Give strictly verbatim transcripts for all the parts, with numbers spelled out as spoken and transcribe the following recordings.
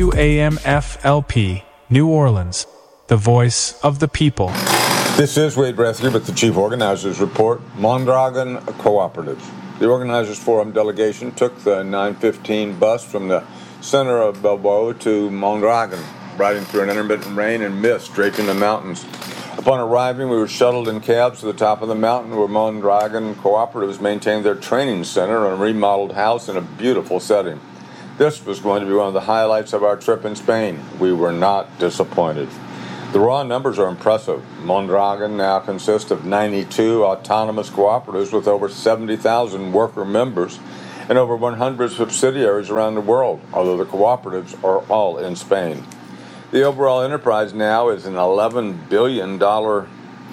W A M F L P, New Orleans, the voice of the people. This is Wade Bresky with the Chief Organizers Report, Mondragon Cooperatives. The Organizers Forum delegation took the nine fifteen bus from the center of Balboa to Mondragon, riding through an intermittent rain and mist draping the mountains. Upon arriving, we were shuttled in cabs to the top of the mountain where Mondragon Cooperatives maintained their training center in a remodeled house in a beautiful setting. This was going to be one of the highlights of our trip in Spain. We were not disappointed. The raw numbers are impressive. Mondragon now consists of ninety-two autonomous cooperatives with over seventy thousand worker members and over one hundred subsidiaries around the world, although the cooperatives are all in Spain. The overall enterprise now is an eleven billion dollars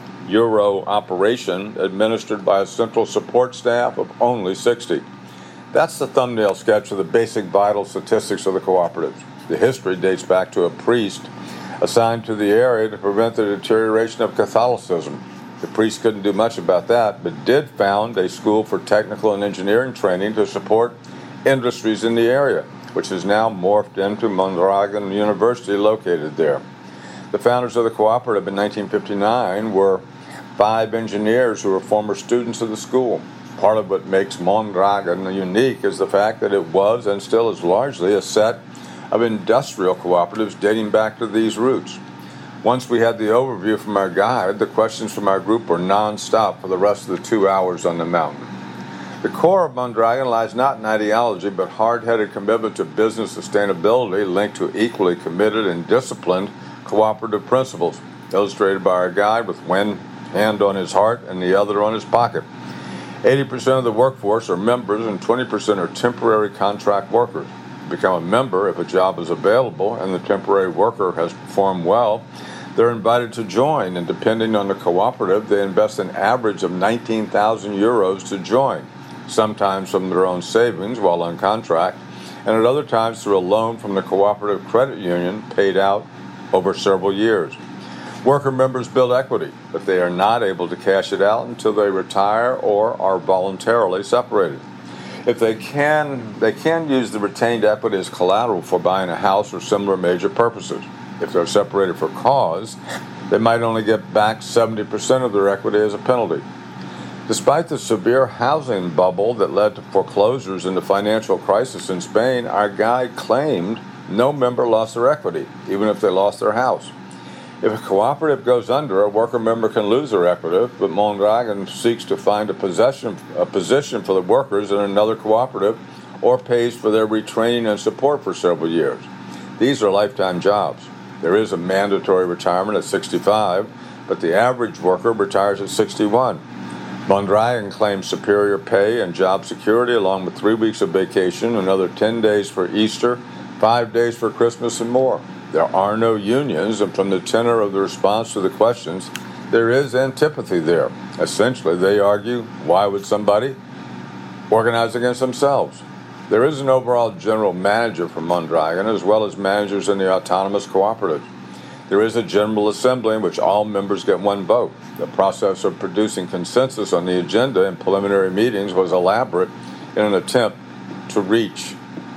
euro operation administered by a central support staff of only sixty. That's the thumbnail sketch of the basic vital statistics of the cooperatives. The history dates back to a priest assigned to the area to prevent the deterioration of Catholicism. The priest couldn't do much about that, but did found a school for technical and engineering training to support industries in the area, which has now morphed into Mondragon University located there. The founders of the cooperative in nineteen fifty-nine were five engineers who were former students of the school. Part of what makes Mondragon unique is the fact that it was and still is largely a set of industrial cooperatives dating back to these roots. Once we had the overview from our guide, the questions from our group were non-stop for the rest of the two hours on the mountain. The core of Mondragon lies not in ideology, but hard-headed commitment to business sustainability linked to equally committed and disciplined cooperative principles, illustrated by our guide with one hand on his heart and the other on his pocket. eighty percent of the workforce are members and twenty percent are temporary contract workers. You become a member if a job is available and the temporary worker has performed well. They're invited to join, and depending on the cooperative, they invest an average of nineteen thousand euros to join, sometimes from their own savings while on contract, and at other times through a loan from the cooperative credit union paid out over several years. Worker members build equity, but they are not able to cash it out until they retire or are voluntarily separated. If they can, they can use the retained equity as collateral for buying a house or similar major purposes. If they're separated for cause, they might only get back seventy percent of their equity as a penalty. Despite the severe housing bubble that led to foreclosures and the financial crisis in Spain, our guide claimed no member lost their equity, even if they lost their house. If a cooperative goes under, a worker member can lose their equity, but Mondragon seeks to find a, possession, a position for the workers in another cooperative or pays for their retraining and support for several years. These are lifetime jobs. There is a mandatory retirement at sixty-five, but the average worker retires at sixty-one. Mondragon claims superior pay and job security along with three weeks of vacation, another ten days for Easter, five days for Christmas, and more. There are no unions, and from the tenor of the response to the questions, there is antipathy there. Essentially, they argue, why would somebody organize against themselves? There is an overall general manager for Mondragon, as well as managers in the autonomous cooperatives. There is a general assembly in which all members get one vote. The process of producing consensus on the agenda in preliminary meetings was elaborate in an attempt to reach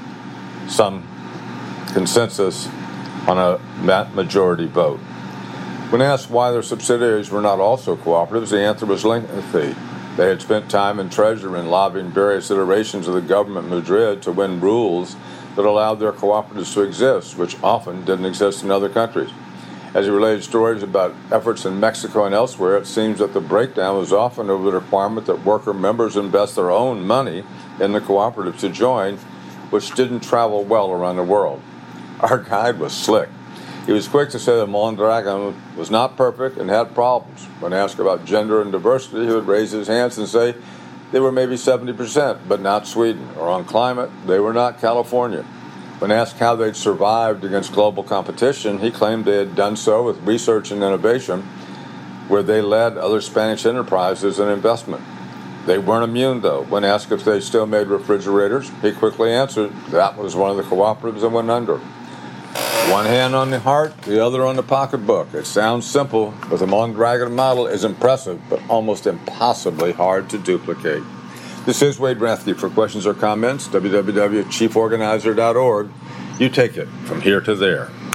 some consensus on a majority vote. When asked why their subsidiaries were not also cooperatives, the answer was lengthy. They had spent time in Treasury and lobbying various iterations of the government in Madrid to win rules that allowed their cooperatives to exist, which often didn't exist in other countries. As he related stories about efforts in Mexico and elsewhere, it seems that the breakdown was often over the requirement that worker members invest their own money in the cooperatives to join, which didn't travel well around the world. Our guide was slick. He was quick to say that Mondragon was not perfect and had problems. When asked about gender and diversity, he would raise his hands and say they were maybe seventy percent, but not Sweden. Or on climate, they were not California. When asked how they'd survived against global competition, he claimed they had done so with research and innovation, where they led other Spanish enterprises in investment. They weren't immune, though. When asked if they still made refrigerators, he quickly answered that was one of the cooperatives that went under. One hand on the heart, the other on the pocketbook. It sounds simple, but the Mondragon model is impressive, but almost impossibly hard to duplicate. This is Wade Rathke. For questions or comments, w w w dot chief organizer dot org. You take it from here to there.